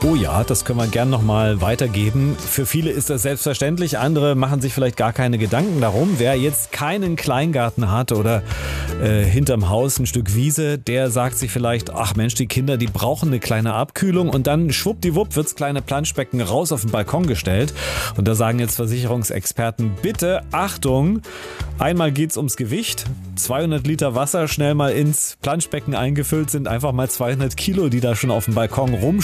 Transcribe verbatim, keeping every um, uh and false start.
Oh ja, das können wir gern nochmal weitergeben. Für viele ist das selbstverständlich, andere machen sich vielleicht gar keine Gedanken darum. Wer jetzt keinen Kleingarten hat oder äh, hinterm Haus ein Stück Wiese, der sagt sich vielleicht, ach Mensch, die Kinder, die brauchen eine kleine Abkühlung und dann schwuppdiwupp wird's kleine Planschbecken raus auf den Balkon gestellt. Und da sagen jetzt Versicherungsexperten, bitte Achtung, einmal geht's ums Gewicht. zweihundert Liter Wasser schnell mal ins Planschbecken eingefüllt sind einfach mal zweihundert Kilo, die da schon auf dem Balkon rumstehen.